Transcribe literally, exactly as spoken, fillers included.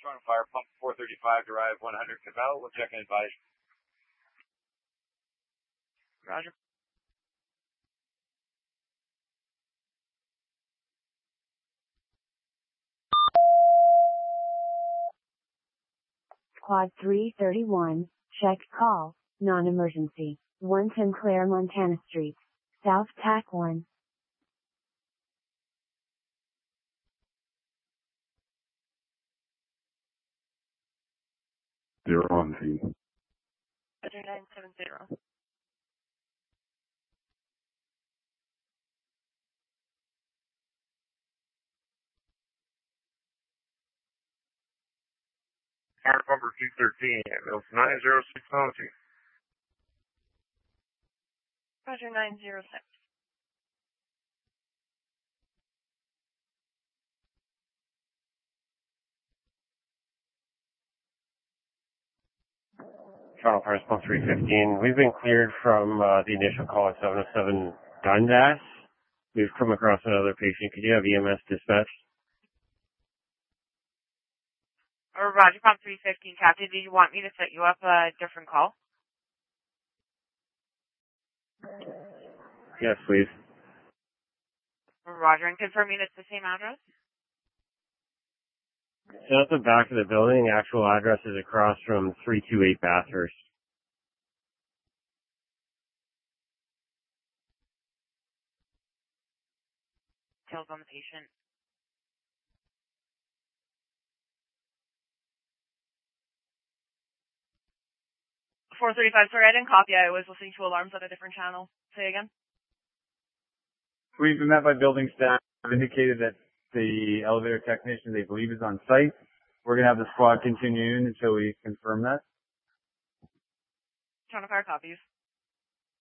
Toronto Fire, pump four thirty-five, derive one hundred Cabell. We'll check and advise. Roger. Quad three thirty-one, check call, non-emergency, one ten Claire Montana Street, South Tack one. They're on scene. Roger, nine seven zero. Fire number two thirteen, it's nine zero six Bounty. Roger, nine zero six. Toronto Fire Response three fifteen. We've been cleared from uh, the initial call at seven oh seven Dundas. We've come across another patient. Could you have E M S dispatched? Or Roger, pump three fifteen, Captain. Did you want me to set you up a different call? Yes, please. Roger, and confirming it's the same address? So at the back of the building, the actual address is across from three two eight Bathurst. Details on the patient. four thirty-five, sorry, I didn't copy. I was listening to alarms on a different channel. Say again. We've been met by building staff, indicated that the elevator technician they believe is on site. We're going to have the squad continue in until we confirm that. Toronto Fire copies.